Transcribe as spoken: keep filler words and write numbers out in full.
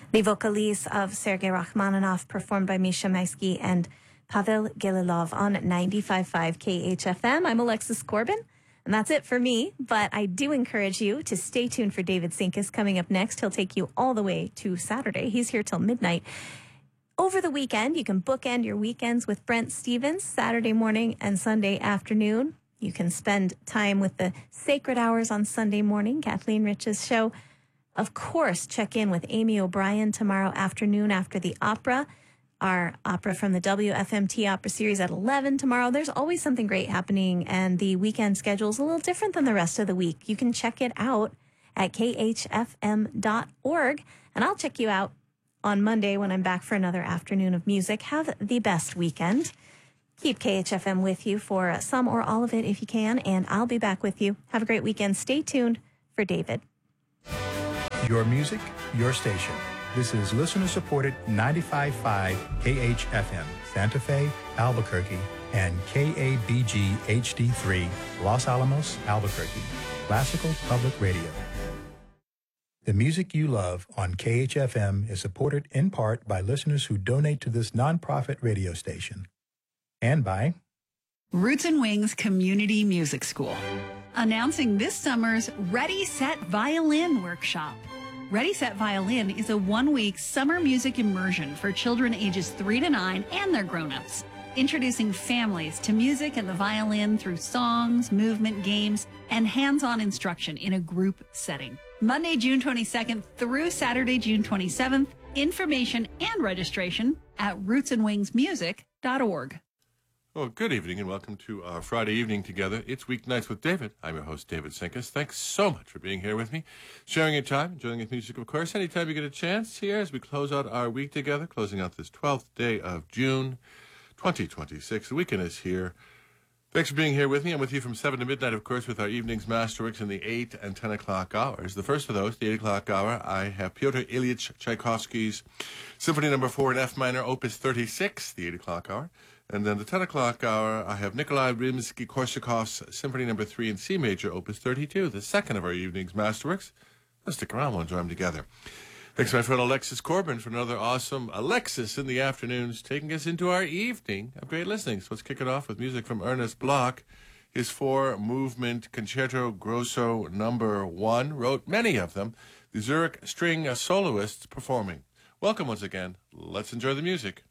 The Vocalise of Sergei Rachmaninoff, performed by Misha Maisky and Pavel Gililov on ninety-five point five K H F M. I'm Alexis Corbin, and that's it for me. But I do encourage you to stay tuned for David Sinkus coming up next. He'll take you all the way to Saturday. He's here till midnight. Over the weekend, you can bookend your weekends with Brent Stevens, Saturday morning and Sunday afternoon. You can spend time with the Sacred Hours on Sunday morning, Kathleen Rich's show. Of course, check in with Amy O'Brien tomorrow afternoon after the opera, our opera from the W F M T Opera Series at eleven tomorrow. There's always something great happening, and the weekend schedule is a little different than the rest of the week. You can check it out at K H F M dot org, and I'll check you out on Monday when I'm back for another afternoon of music. Have the best weekend. Keep K H F M with you for some or all of it if you can, and I'll be back with you. Have a great weekend. Stay tuned for David. Your music, your station. This is listener-supported ninety-five point five K H F M, Santa Fe, Albuquerque, and K A B G H D three, Los Alamos, Albuquerque. Classical Public Radio. The music you love on K H F M is supported in part by listeners who donate to this nonprofit radio station. And by Roots and Wings Community Music School, announcing this summer's Ready Set Violin workshop. Ready Set Violin is a one-week summer music immersion for children ages three to nine and their grown-ups, introducing families to music and the violin through songs, movement, games, and hands-on instruction in a group setting. Monday, June twenty-second through Saturday, June twenty-seventh. Information and registration at roots and wings music dot org. Well, good evening and welcome to our Friday evening together. It's Weeknights with David. I'm your host, David Sinkus. Thanks so much for being here with me, sharing your time, enjoying his music, of course. Anytime you get a chance here as we close out our week together, closing out this twelfth day of June twenty twenty-six. The weekend is here. Thanks for being here with me. I'm with you from seven to midnight, of course, with our evenings masterworks in the eight and ten o'clock hours. The first of those, the eight o'clock hour, I have Pyotr Ilyich Tchaikovsky's Symphony Number four in F minor, Opus thirty-six, the eight o'clock hour. And then the ten o'clock hour, I have Nikolai Rimsky-Korsakov's Symphony Number three in C major, Opus thirty-two, the second of our evening's masterworks. Let's stick around, we'll enjoy them together. Thanks, my friend Alexis Corbin, for another awesome Alexis in the afternoons, taking us into our evening of great listening. So let's kick it off with music from Ernest Bloch. His four-movement Concerto Grosso Number one, wrote many of them. The Zurich String Soloists performing. Welcome once again. Let's enjoy the music.